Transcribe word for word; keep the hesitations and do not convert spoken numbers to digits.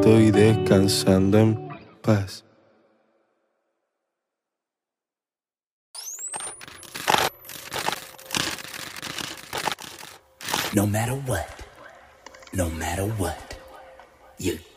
estoy descansando en paz. No matter what, no matter what, you